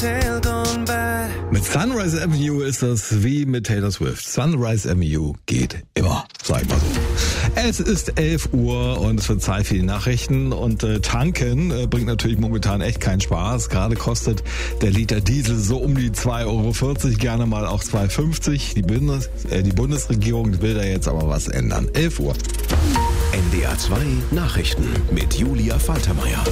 Mit Sunrise Avenue ist das wie mit Taylor Swift. Sunrise Avenue geht immer, sag ich mal so. Es ist 11 Uhr und es wird Zeit für die Nachrichten und tanken bringt natürlich momentan echt keinen Spaß. Gerade kostet der Liter Diesel so um die 2,40 €, gerne mal auch 2,50 €. Die Bundesregierung will da jetzt aber was ändern. 11 Uhr. NDR 2 Nachrichten mit Julia Faltermeier.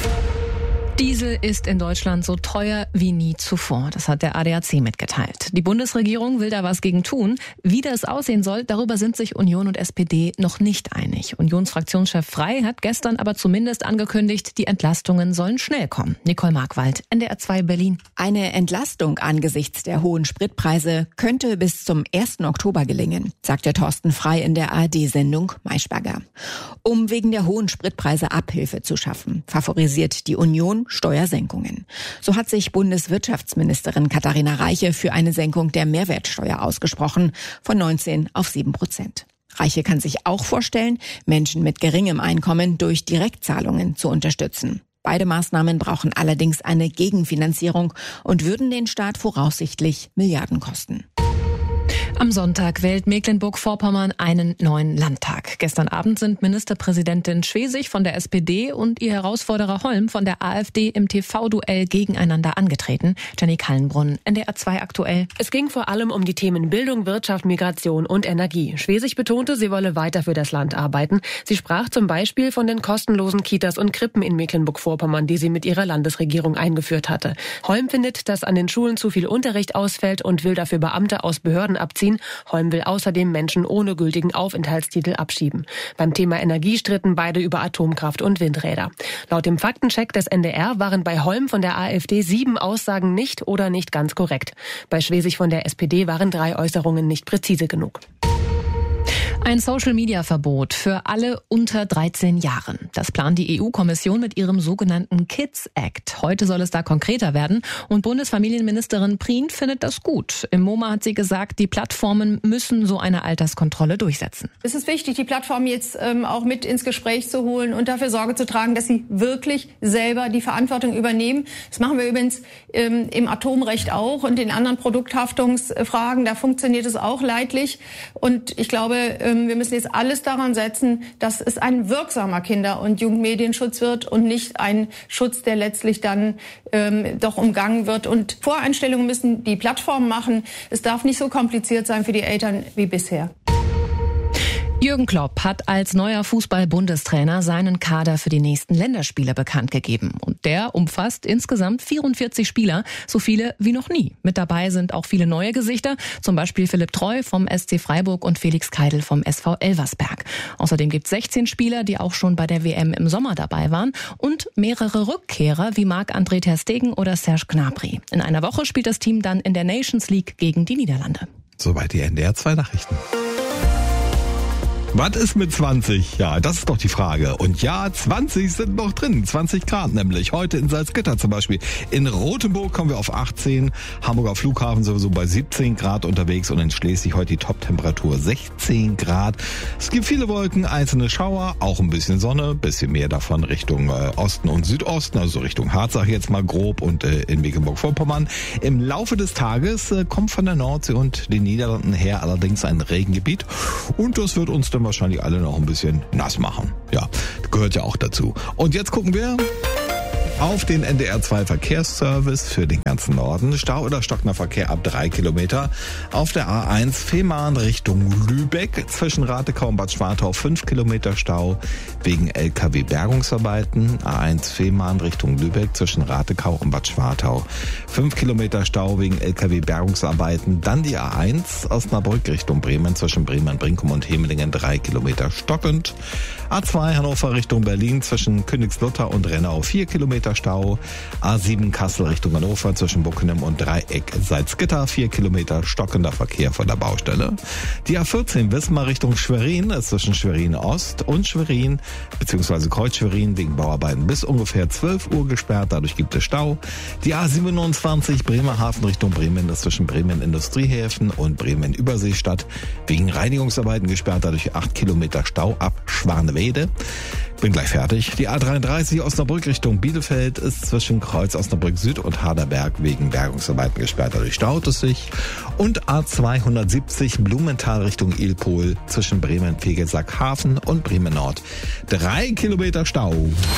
Diesel ist in Deutschland so teuer wie nie zuvor. Das hat der ADAC mitgeteilt. Die Bundesregierung will da was gegen tun. Wie das aussehen soll, darüber sind sich Union und SPD noch nicht einig. Unionsfraktionschef Frey hat gestern aber zumindest angekündigt, die Entlastungen sollen schnell kommen. Nicole Markwald, NDR 2 Berlin. Eine Entlastung angesichts der hohen Spritpreise könnte bis zum 1. Oktober gelingen, sagte Thorsten Frey in der ARD-Sendung Maischberger. Um wegen der hohen Spritpreise Abhilfe zu schaffen, favorisiert die Union Steuersenkungen. So hat sich Bundeswirtschaftsministerin Katharina Reiche für eine Senkung der Mehrwertsteuer ausgesprochen, von 19 auf 7%. Reiche kann sich auch vorstellen, Menschen mit geringem Einkommen durch Direktzahlungen zu unterstützen. Beide Maßnahmen brauchen allerdings eine Gegenfinanzierung und würden den Staat voraussichtlich Milliarden kosten. Am Sonntag wählt Mecklenburg-Vorpommern einen neuen Landtag. Gestern Abend sind Ministerpräsidentin Schwesig von der SPD und ihr Herausforderer Holm von der AfD im TV-Duell gegeneinander angetreten. Jenny Kallenbrunn, NDR 2 aktuell. Es ging vor allem um die Themen Bildung, Wirtschaft, Migration und Energie. Schwesig betonte, sie wolle weiter für das Land arbeiten. Sie sprach zum Beispiel von den kostenlosen Kitas und Krippen in Mecklenburg-Vorpommern, die sie mit ihrer Landesregierung eingeführt hatte. Holm findet, dass an den Schulen zu viel Unterricht ausfällt und will dafür Beamte aus Behörden abziehen. Holm will außerdem Menschen ohne gültigen Aufenthaltstitel abschieben. Beim Thema Energie stritten beide über Atomkraft und Windräder. Laut dem Faktencheck des NDR waren bei Holm von der AfD 7 Aussagen nicht oder nicht ganz korrekt. Bei Schwesig von der SPD waren 3 Äußerungen nicht präzise genug. Ein Social-Media-Verbot für alle unter 13 Jahren. Das plant die EU-Kommission mit ihrem sogenannten Kids Act. Heute soll es da konkreter werden und Bundesfamilienministerin Prien findet das gut. Im MoMA hat sie gesagt, die Plattformen müssen so eine Alterskontrolle durchsetzen. Es ist wichtig, die Plattformen jetzt auch mit ins Gespräch zu holen und dafür Sorge zu tragen, dass sie wirklich selber die Verantwortung übernehmen. Das machen wir übrigens im Atomrecht auch und in anderen Produkthaftungsfragen. Da funktioniert es auch leidlich. Und ich glaube, wir müssen jetzt alles daran setzen, dass es ein wirksamer Kinder- und Jugendmedienschutz wird und nicht ein Schutz, der letztlich dann doch umgangen wird. Und Voreinstellungen müssen die Plattformen machen. Es darf nicht so kompliziert sein für die Eltern wie bisher. Jürgen Klopp hat als neuer Fußball-Bundestrainer seinen Kader für die nächsten Länderspiele bekannt gegeben. Und der umfasst insgesamt 44 Spieler, so viele wie noch nie. Mit dabei sind auch viele neue Gesichter, zum Beispiel Philipp Treu vom SC Freiburg und Felix Keidel vom SV Elversberg. Außerdem gibt es 16 Spieler, die auch schon bei der WM im Sommer dabei waren und mehrere Rückkehrer wie Marc-André ter Stegen oder Serge Gnabry. In einer Woche spielt das Team dann in der Nations League gegen die Niederlande. Soweit die NDR 2 Nachrichten. Was ist mit 20? Ja, das ist doch die Frage. Und ja, 20 sind noch drin. 20 Grad nämlich. Heute in Salzgitter zum Beispiel. In Rothenburg kommen wir auf 18. Hamburger Flughafen sowieso bei 17 Grad unterwegs. Und in Schleswig heute die Top-Temperatur 16 Grad. Es gibt viele Wolken, einzelne Schauer, auch ein bisschen Sonne. Bisschen mehr davon Richtung Osten und Südosten. Also Richtung Harz, sag ich jetzt mal grob. Und in Mecklenburg-Vorpommern. Im Laufe des Tages kommt von der Nordsee und den Niederlanden her allerdings ein Regengebiet. Und das wird uns dann wahrscheinlich alle noch ein bisschen nass machen. Ja, gehört ja auch dazu. Und jetzt gucken wir auf den NDR 2 Verkehrsservice für den ganzen Norden. Stau oder stockender Verkehr ab 3 Kilometer. Auf der A1 Fehmarn Richtung Lübeck. Zwischen Ratekau und Bad Schwartau 5 Kilometer Stau wegen LKW-Bergungsarbeiten. A1 Fehmarn Richtung Lübeck zwischen Ratekau und Bad Schwartau. 5 Kilometer Stau wegen LKW-Bergungsarbeiten. Dann die A1 Osnabrück Richtung Bremen zwischen Bremen-Brinkum und Hemelingen 3 Kilometer stockend. A2 Hannover Richtung Berlin zwischen Königslutter und Rennau 4 Kilometer Stau. A7 Kassel Richtung Hannover zwischen Buckenem und Dreieck Salzgitter 4 Kilometer stockender Verkehr von der Baustelle. Die A14 Wismar Richtung Schwerin ist zwischen Schwerin Ost und Schwerin bzw. Kreuz Schwerin wegen Bauarbeiten bis ungefähr 12 Uhr gesperrt. Dadurch gibt es Stau. Die A27 Bremerhaven Richtung Bremen ist zwischen Bremen Industriehäfen und Bremen Überseestadt wegen Reinigungsarbeiten gesperrt. Dadurch 8 Kilometer Stau ab Schwanewede. Bin gleich fertig. Die A33 Osnabrück Richtung Bielefeld ist zwischen Kreuz Osnabrück Süd und Harderberg wegen Bergungsarbeiten gesperrt. Dadurch staut es sich. Und A270 Blumenthal Richtung Ilpol zwischen Bremen-Fegelsack-Hafen und Bremen Nord. 3 Kilometer Stau.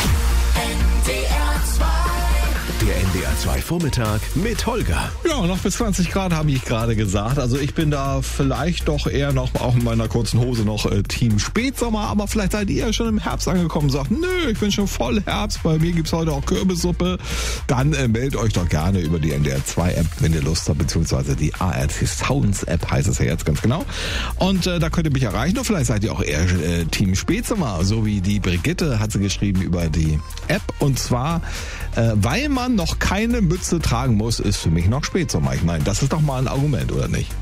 Der NDR 2 Vormittag mit Holger. Ja, noch bis 20 Grad habe ich gerade gesagt. Also ich bin da vielleicht doch eher noch, auch in meiner kurzen Hose noch Team Spätsommer, aber vielleicht seid ihr ja schon im Herbst angekommen und sagt, nö, ich bin schon voll Herbst, bei mir gibt's heute auch Kürbissuppe. Dann meldet euch doch gerne über die NDR 2 App, wenn ihr Lust habt, beziehungsweise die ARD Sounds App heißt es ja jetzt ganz genau. Und da könnt ihr mich erreichen und vielleicht seid ihr auch eher Team Spätsommer, so wie die Brigitte hat sie geschrieben über die App. Und zwar, weil man noch keine Mütze tragen muss, ist für mich noch Spätsommer. Ich meine, das ist doch mal ein Argument, oder nicht?